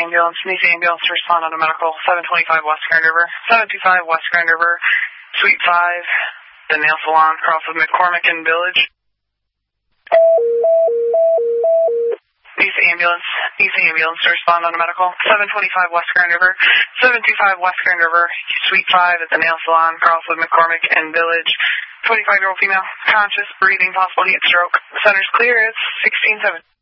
ambulance. Needs ambulance to respond on a medical. 725 West Grand River. 725 West Grand River, Suite 5, the nail salon across with McCormick and Village. Needs ambulance to respond on a medical. 725 West Grand River. 725 West Grand River, Suite 5 at the nail salon across with McCormick and Village. 25-year-old female, conscious, breathing, possible heat stroke. Center's clear. It's 16-7.